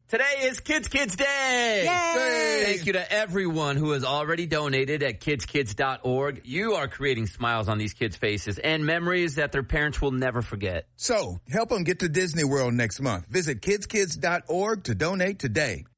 Today is Kids Day. Yay! Thank you to everyone who has already donated at kidskids.org. You are creating smiles on these kids' faces and memories that their parents will never forget. So, help them get to Disney World next month. Visit kidskids.org to donate today.